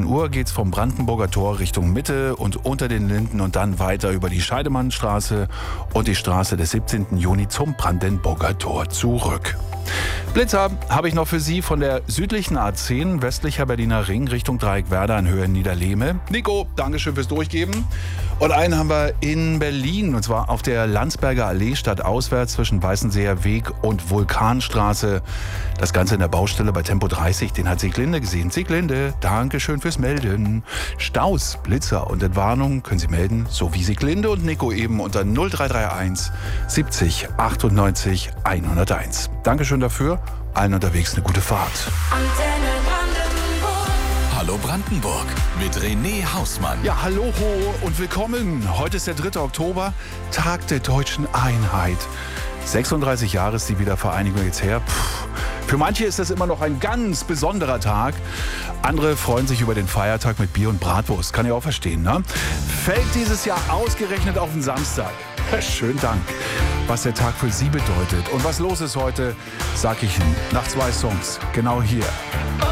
Uhr geht's vom Brandenburger Tor Richtung Mitte und unter den Linden und dann weiter über die Scheidemannstraße und die Straße des 17. Juni zum Brandenburger Tor zurück. Blitzer habe ich noch für Sie von der südlichen A10, westlicher Berliner Ring, Richtung Dreieckwerder in Höhe Niederlehme. Nico, Dankeschön fürs Durchgeben. Und einen haben wir in Berlin, und zwar auf der Landsberger Allee stadtauswärts zwischen Weißenseer Weg und Vulkanstraße. Das Ganze in der Baustelle bei Tempo 30, den hat Sieglinde gesehen. Sieglinde, Dankeschön fürs Melden. Staus, Blitzer und Entwarnung können Sie melden, so wie Sieglinde und Nico eben unter 0331 70 98 101. Dankeschön dafür. Allen unterwegs eine gute Fahrt. Antenne Brandenburg. Hallo Brandenburg mit René Hausmann. Ja, hallo und willkommen. Heute ist der 3. Oktober, Tag der deutschen Einheit. 36 Jahre ist die Wiedervereinigung jetzt her. Für manche ist das immer noch ein ganz besonderer Tag. Andere freuen sich über den Feiertag mit Bier und Bratwurst. Kann ich auch verstehen, ne? Fällt dieses Jahr ausgerechnet auf den Samstag. Schönen Dank. Was der Tag für Sie bedeutet und was los ist heute, sag ich Ihnen nach 2 Songs. Genau hier.